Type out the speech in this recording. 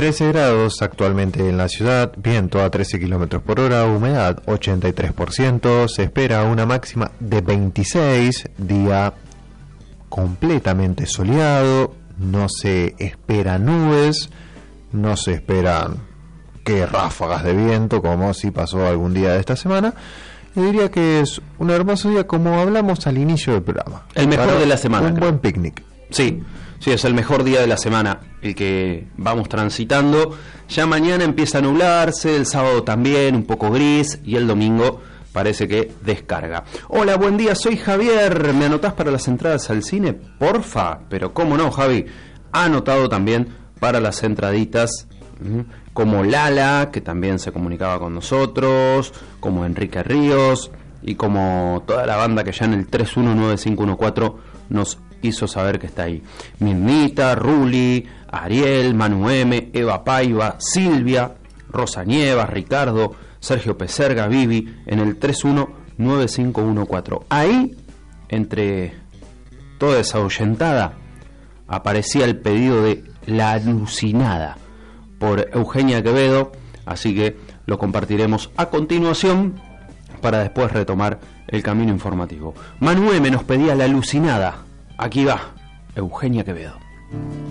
13 grados actualmente en la ciudad, viento a 13 kilómetros por hora, humedad 83%, se espera una máxima de 26, día completamente soleado, no se esperan nubes, no se esperan que ráfagas de viento como si pasó algún día de esta semana. Yo diría que es un hermoso día, como hablamos al inicio del programa. El mejor de la semana. Un buen picnic. Sí, es el mejor día de la semana, el que vamos transitando. Ya mañana empieza a nublarse, el sábado también, un poco gris, y el domingo parece que descarga. Hola, buen día, soy Javier. ¿Me anotás para las entradas al cine? Porfa. Pero cómo no, Javi. Ha anotado también para las entraditas, como Lala, que también se comunicaba con nosotros, como Enrique Ríos, y como toda la banda que ya en el 319514 nos hizo saber que está ahí. Mirnita, Ruli, Ariel, Manu M, Eva Paiva, Silvia, Rosa Nievas, Ricardo, Sergio Pecerga, Vivi, en el 319514. Ahí, entre toda esa ahuyentada, aparecía el pedido de La Alucinada por Eugenia Quevedo, así que lo compartiremos a continuación para después retomar el camino informativo. Manu M nos pedía La Alucinada. Aquí va, Eugenia Quevedo.